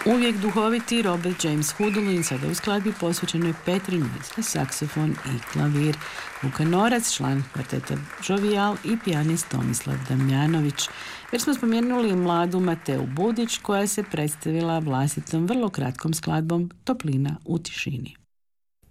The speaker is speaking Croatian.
Uvijek duhoviti Robert James Hoodlin sada u skladbi posvećenoj Petri Nizli, saksofon i klavir, Luka Norac, član kvarteta Jovial i pijanist Tomislav Damjanović. Već smo spomenuli mladu Mateu Budić koja se predstavila vlastitom vrlo kratkom skladbom Toplina u tišini.